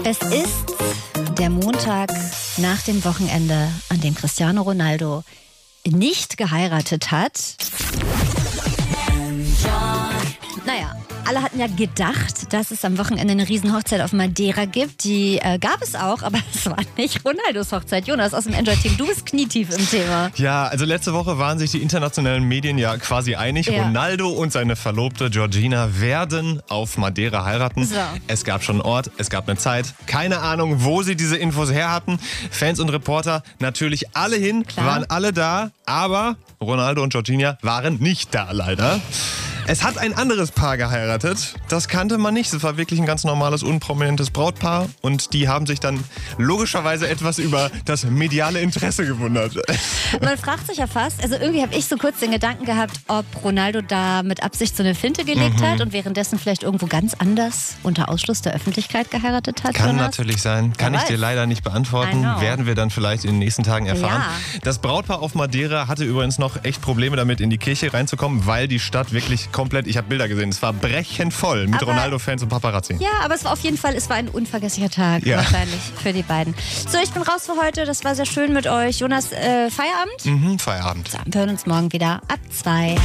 Es ist der Montag nach dem Wochenende, an dem Cristiano Ronaldo nicht geheiratet hat. Naja, alle hatten ja gedacht, dass es am Wochenende eine Riesenhochzeit auf Madeira gibt. Die gab es auch, aber es war nicht Ronaldos Hochzeit. Jonas aus dem Android-Team, du bist knietief im Thema. Ja, also letzte Woche waren sich die internationalen Medien ja quasi einig. Ja. Ronaldo und seine Verlobte Georgina werden auf Madeira heiraten. So. Es gab schon einen Ort, es gab eine Zeit. Keine Ahnung, wo sie diese Infos her hatten. Fans und Reporter natürlich alle hin, waren alle da. Aber Ronaldo und Georgina waren nicht da, leider. Es hat ein anderes Paar geheiratet. Das kannte man nicht. Es war wirklich ein ganz normales, unprominentes Brautpaar. Und die haben sich dann logischerweise etwas über das mediale Interesse gewundert. Man fragt sich ja fast, also irgendwie habe ich so kurz den Gedanken gehabt, ob Ronaldo da mit Absicht so eine Finte gelegt hat und währenddessen vielleicht irgendwo ganz anders unter Ausschluss der Öffentlichkeit geheiratet hat. Kann Jonas? Natürlich sein. Kann ich dir leider nicht beantworten. Werden wir dann vielleicht in den nächsten Tagen erfahren. Ja. Das Brautpaar auf Madeira hatte übrigens noch echt Probleme damit, in die Kirche reinzukommen, weil die Stadt wirklich komplett, ich habe Bilder gesehen, es war brechend voll mit Ronaldo-Fans und Paparazzi. Ja, aber es war auf jeden Fall, es war ein unvergesslicher Tag wahrscheinlich für die beiden. So, ich bin raus für heute, das war sehr schön mit euch. Jonas, Feierabend? Feierabend. So, wir hören uns morgen wieder ab 2.